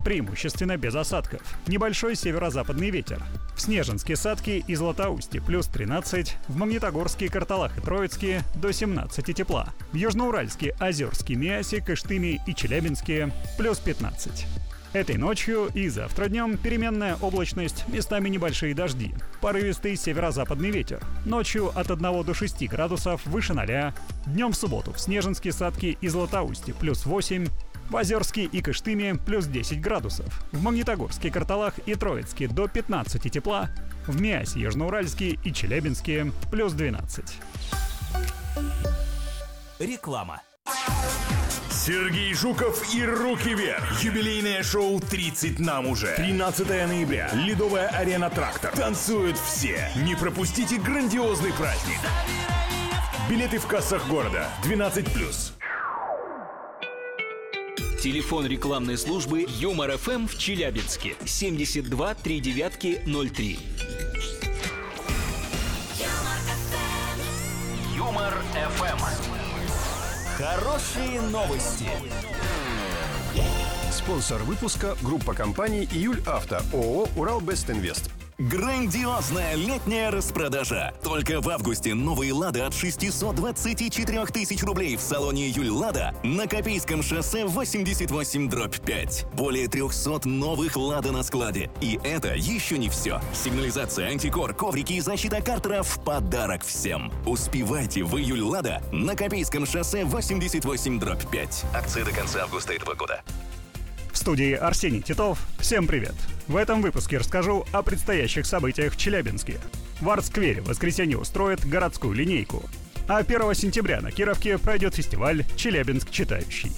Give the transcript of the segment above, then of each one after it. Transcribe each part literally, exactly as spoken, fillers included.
преимущественно без осадков. Небольшой северо-западный ветер. В Снежинске, Садке и Златоусте плюс тринадцать, в Магнитогорске, Карталах и Троицке до семнадцати тепла. В Южноуральске, Озерске, Миасе, Кыштыме и Челябинске плюс пятнадцать. Этой ночью и завтра днем переменная облачность, местами небольшие дожди. Порывистый северо-западный ветер. Ночью от одного до шести градусов выше ноля. Днем в субботу в Снежинске, Садке и Златоусте плюс восемь. В Озерске и Кыштыме плюс десять градусов. В Магнитогорске, Карталах и Троицке до пятнадцати тепла. В Миасе, Южноуральске и Челябинске плюс двенадцать. Реклама. Сергей Жуков и «Руки вверх». Юбилейное шоу «тридцать нам уже». тринадцатого ноября. Ледовая арена «Трактор». Танцуют все. Не пропустите грандиозный праздник. Билеты в кассах города. двенадцать плюс. Телефон рекламной службы Юмор эф эм в Челябинске. семьдесят два три девятки ноль три. Юмор эф эм. Хорошие новости. Спонсор выпуска — группа компаний «Июль Авто», ООО «Уралбестинвест». Грандиозная летняя распродажа. Только в августе новые «Лада» от шестисот двадцати четырёх тысяч рублей в салоне «Июль Лада» на Копейском шоссе восемьдесят восемь дробь пять. Более трехсот новых «Лада» на складе. И это еще не все. Сигнализация, антикор, коврики и защита картера в подарок всем. Успевайте в «Июль Лада» на Копейском шоссе восемьдесят восемь дробь пять. Акция до конца августа этого года. В студии Арсений Титов. Всем привет! В этом выпуске расскажу о предстоящих событиях в Челябинске. В арт-сквере в воскресенье устроят городскую линейку. А первого сентября на Кировке пройдет фестиваль «Челябинск читающий».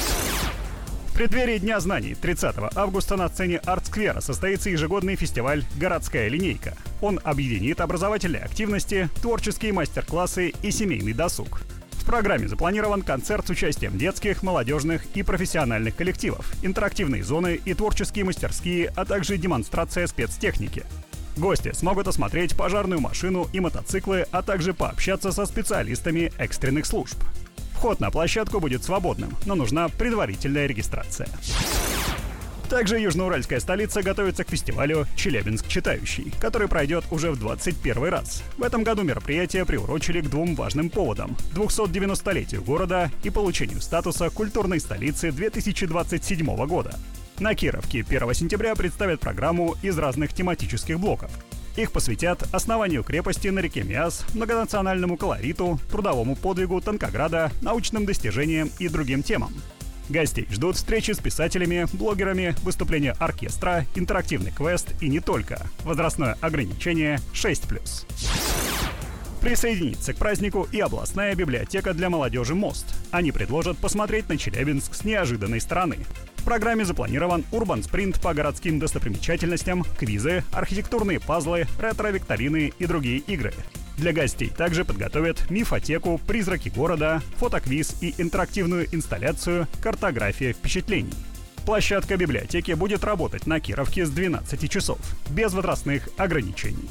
В преддверии Дня знаний тридцатого августа на сцене арт-сквера состоится ежегодный фестиваль «Городская линейка». Он объединит образовательные активности, творческие мастер-классы и семейный досуг. В программе запланирован концерт с участием детских, молодежных и профессиональных коллективов, интерактивные зоны и творческие мастерские, а также демонстрация спецтехники. Гости смогут осмотреть пожарную машину и мотоциклы, а также пообщаться со специалистами экстренных служб. Вход на площадку будет свободным, но нужна предварительная регистрация. Также южноуральская столица готовится к фестивалю «Челябинск читающий», который пройдет уже в двадцать первый раз. В этом году мероприятие приурочили к двум важным поводам – двухсот девяностолетию города и получению статуса культурной столицы две тысячи двадцать седьмого года. На Кировке первого сентября представят программу из разных тематических блоков. Их посвятят основанию крепости на реке Миас, многонациональному колориту, трудовому подвигу Танкограда, научным достижениям и другим темам. Гостей ждут встречи с писателями, блогерами, выступления оркестра, интерактивный квест и не только. Возрастное ограничение шесть плюс. Присоединится к празднику и областная библиотека для молодежи «Мост». Они предложат посмотреть на Челябинск с неожиданной стороны. В программе запланирован урбан-спринт по городским достопримечательностям, квизы, архитектурные пазлы, ретро-викторины и другие игры. Для гостей также подготовят мифотеку, призраки города, фотоквиз и интерактивную инсталляцию «Картография впечатлений». Площадка библиотеки будет работать на Кировке с двенадцати часов, без возрастных ограничений.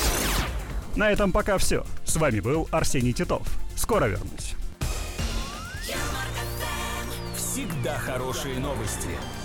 На этом пока все. С вами был Арсений Титов. Скоро вернусь. Всегда хорошие новости.